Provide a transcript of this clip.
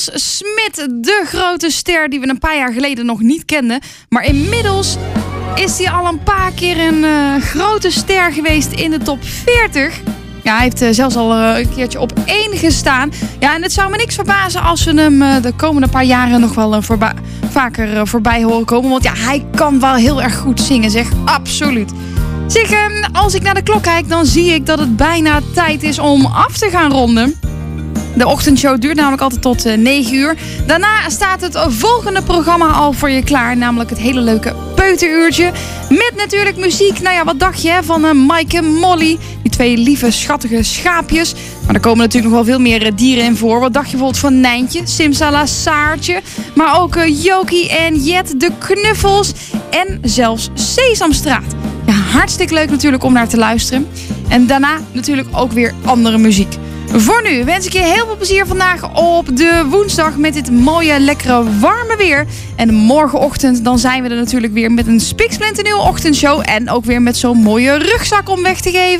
Niels Smit, de grote ster die we een paar jaar geleden nog niet kenden. Maar inmiddels is hij al een paar keer een grote ster geweest in de top 40. Ja, hij heeft zelfs al een keertje op 1 gestaan. Ja, en het zou me niks verbazen als we hem de komende paar jaren nog wel vaker voorbij horen komen. Want ja, hij kan wel heel erg goed zingen, zeg. Absoluut. Zeg, als ik naar de klok kijk, dan zie ik dat het bijna tijd is om af te gaan ronden. De ochtendshow duurt namelijk altijd tot 9 uur. Daarna staat het volgende programma al voor je klaar. Namelijk het hele leuke peuteruurtje. Met natuurlijk muziek. Nou ja, wat dacht je van Mike en Molly? Die 2 lieve, schattige schaapjes. Maar er komen natuurlijk nog wel veel meer dieren in voor. Wat dacht je bijvoorbeeld van Nijntje, Simsala, Saartje. Maar ook Jokie en Jet, de Knuffels. En zelfs Sesamstraat. Ja, hartstikke leuk natuurlijk om naar te luisteren. En daarna natuurlijk ook weer andere muziek. Voor nu wens ik je heel veel plezier vandaag op de woensdag met dit mooie, lekkere, warme weer. En morgenochtend dan zijn we er natuurlijk weer met een spiksplinternieuwe ochtendshow. En ook weer met zo'n mooie rugzak om weg te geven.